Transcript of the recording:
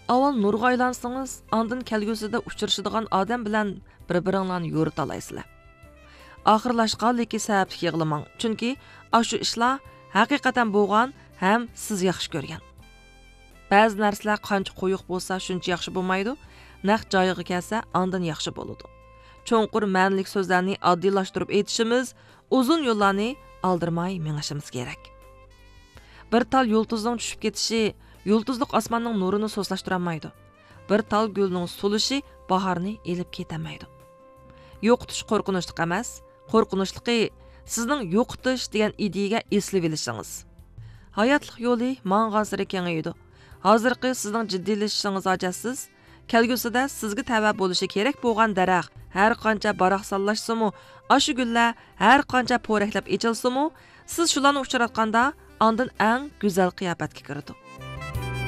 Avval nurga aylansangiz, andın kelgusida uchrashadigan odam bilan bir-biringlarni yo'rita olasizlar. Oxirlashqanligi sababli yig'lamang, chunki shu ishlar haqiqatan bo'lgan ham siz yaxshi ko'rgan. Ba'zi narsalar qancha qo'yiq bo'lsa, shuncha yaxshi bo'lmaydi. Naq joyiga kelsa, ondan yaxshi bo'ladi. Cho'nqur ma'nilik so'zlarni oddiylashtirib aytishimiz, uzun yo'llarni aldirmay mengishimiz kerak. Bir tal yulduzning tushib ketishi yulduzliq osmonning nurini so'zlashtirolmaydi. Bir tal gulning sulushi bahorni elib ketamaydi. Yo'qotish qo'rqinchli emas, qo'rqinchligi sizning yo'qotish degan ideyaga eslab olishingiz. Hayotlik yo'li mang'ansiri kengaydi. Hozirgi sizning jiddiylashishingiz ajoysiz. Kelgusida sizga tava bo'lishi kerak bo'lgan daraxt har qancha baroqsallashsa-mu, ashu gullar har qancha po'raklab echilsa-mu, siz shularni uchratganda ondan eng go'zal qiyofatga kiradi.